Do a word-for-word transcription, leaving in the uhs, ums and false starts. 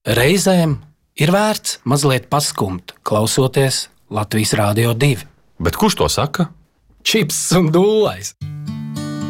Reizēm ir vērts mazliet paskumt, klausoties Latvijas Rādio divi. Bet kurš to saka? Čips un dūlais.